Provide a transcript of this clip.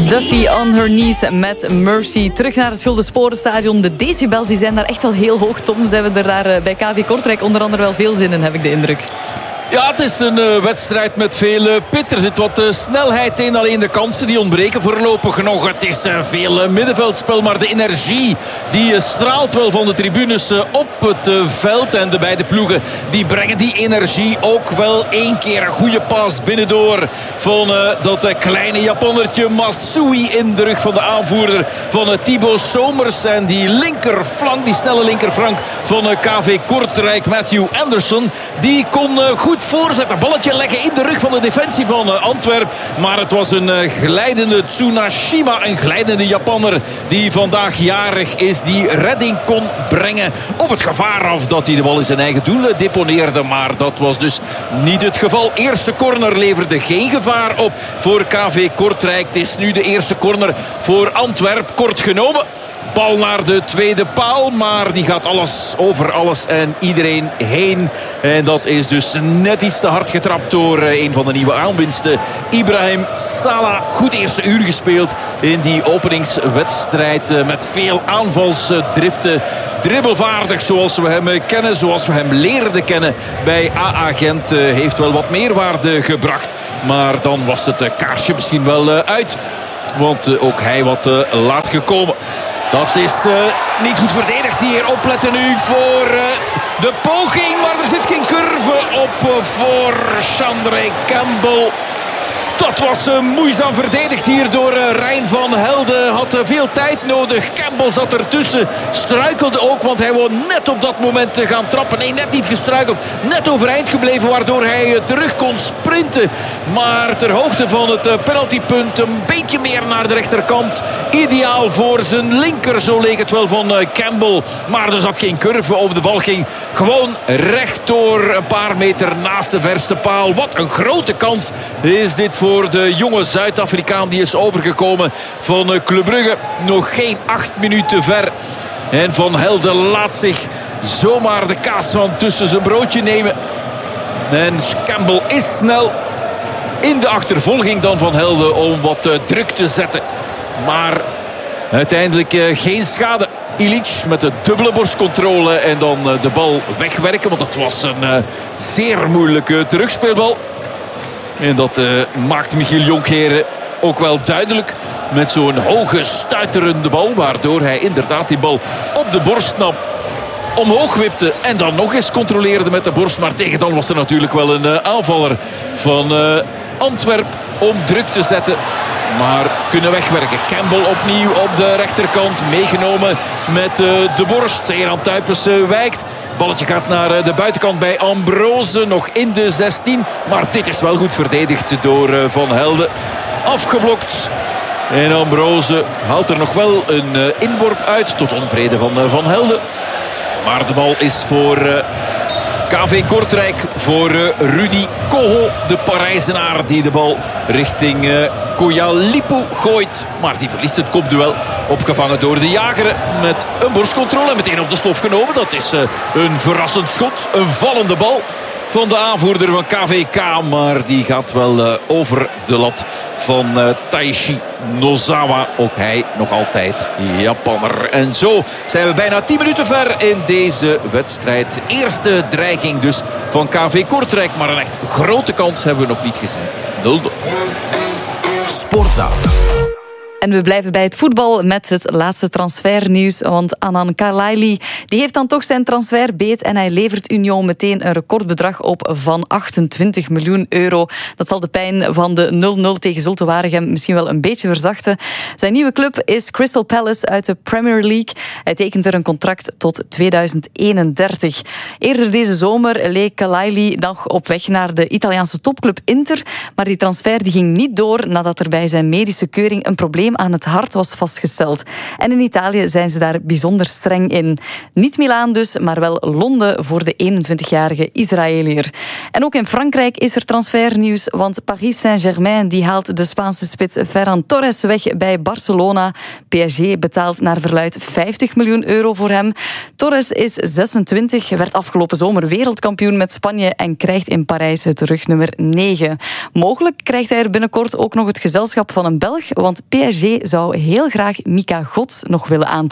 Duffy on her knees met Mercy. Terug naar het Schuldensporenstadion. De decibels die zijn daar echt wel heel hoog. Tom, ze hebben er daar bij KV Kortrijk onder andere wel veel zin in, heb ik de indruk. Ja, het is een wedstrijd met veel pit. Er zit wat snelheid in. Alleen de kansen die ontbreken voorlopig nog. Het is veel middenveldspel. Maar de energie die straalt wel van de tribunes op het veld. En de beide ploegen die brengen die energie ook wel één keer. Een goede pas binnendoor van dat kleine Japannertje Masui in de rug van de aanvoerder van Thibaut Somers. En die linkerflank, die snelle linkerflank van KV Kortrijk, Matthew Anderson, die kon goed voorzetten. Balletje leggen in de rug van de defensie van Antwerpen. Maar het was een glijdende Tsunashima. Een glijdende Japanner die vandaag jarig is. Die redding kon brengen op het gevaar af dat hij de bal in zijn eigen doel deponeerde. Maar dat was dus niet het geval. Eerste corner leverde geen gevaar op voor KV Kortrijk. Het is nu de eerste corner voor Antwerpen. Kort genomen. Bal naar de tweede paal, maar die gaat over alles en iedereen heen. En dat is dus net iets te hard getrapt door een van de nieuwe aanwinsten, Ibrahim Salah. Goed eerste uur gespeeld in die openingswedstrijd met veel aanvalsdriften. Dribbelvaardig zoals we hem kennen, zoals we hem leerden kennen bij AA Gent. Heeft wel wat meerwaarde gebracht, maar dan was het kaarsje misschien wel uit. Want ook hij wat laat gekomen. Dat is niet goed verdedigd hier. Opletten nu voor de poging. Maar er zit geen curve op voor Chandre Campbell. Dat was moeizaam verdedigd hier door Rijn van Helden. Had veel tijd nodig. Campbell zat ertussen. Struikelde ook, want hij wou net op dat moment gaan trappen. Nee, net niet gestruikeld. Net overeind gebleven, waardoor hij terug kon sprinten. Maar ter hoogte van het penaltypunt een beetje meer naar de rechterkant. Ideaal voor zijn linker, zo leek het wel van Campbell. Maar er zat geen curve op. De bal ging gewoon rechtdoor een paar meter naast de verste paal. Wat een grote kans is dit voor de jonge Zuid-Afrikaan die is overgekomen van Club Brugge. Nog geen 8 minuten ver. En Van Helden laat zich zomaar de kaas van tussen zijn broodje nemen. En Campbell is snel in de achtervolging dan Van Helden om wat druk te zetten. Maar uiteindelijk geen schade. Ilic met de dubbele borstcontrole en dan de bal wegwerken. Want het was een zeer moeilijke terugspeelbal. En dat maakt Michiel Jonkheere ook wel duidelijk. Met zo'n hoge stuiterende bal. Waardoor hij inderdaad die bal op de borst nam. Omhoog wipte en dan nog eens controleerde met de borst. Maar tegen dan was er natuurlijk wel een aanvaller van Antwerpen om druk te zetten. Maar kunnen wegwerken. Campbell opnieuw op de rechterkant. Meegenomen met de borst. Eran Tuypes wijkt. Balletje gaat naar de buitenkant bij Ambrose. Nog in de 16. Maar dit is wel goed verdedigd door Van Helden. Afgeblokt. En Ambrose haalt er nog wel een inworp uit. Tot onvrede van Van Helden. Maar de bal is voor KV Kortrijk. Voor Rudy Koho, de Parijzenaar. Die de bal richting Koyalipu gooit. Maar die verliest het kopduel. Opgevangen door de jager met een borstcontrole. Meteen op de slof genomen. Dat is een verrassend schot. Een vallende bal van de aanvoerder van KVK. Maar die gaat wel over de lat van Taishi Nozawa. Ook hij nog altijd Japanner. En zo zijn we bijna 10 minuten ver in deze wedstrijd. Eerste dreiging dus van KV Kortrijk. Maar een echt grote kans hebben we nog niet gezien. 0-0. Sportzaal. En we blijven bij het voetbal met het laatste transfernieuws. Want Anand Kalaili die heeft dan toch zijn transfer beet. En hij levert Union meteen een recordbedrag op van 28 miljoen euro. Dat zal de pijn van de 0-0 tegen Zulte Waregem misschien wel een beetje verzachten. Zijn nieuwe club is Crystal Palace uit de Premier League. Hij tekent er een contract tot 2031. Eerder deze zomer leek Kalaili nog op weg naar de Italiaanse topclub Inter. Maar die transfer die ging niet door nadat er bij zijn medische keuring een probleem aan het hart was vastgesteld. En in Italië zijn ze daar bijzonder streng in. Niet Milaan dus, maar wel Londen voor de 21-jarige Israëliër. En ook in Frankrijk is er transfernieuws, want Paris Saint-Germain die haalt de Spaanse spits Ferran Torres weg bij Barcelona. PSG betaalt naar verluidt 50 miljoen euro voor hem. Torres is 26, werd afgelopen zomer wereldkampioen met Spanje en krijgt in Parijs het rugnummer 9. Mogelijk krijgt hij er binnenkort ook nog het gezelschap van een Belg, want PSG zou heel graag Mika God nog willen aantrekken.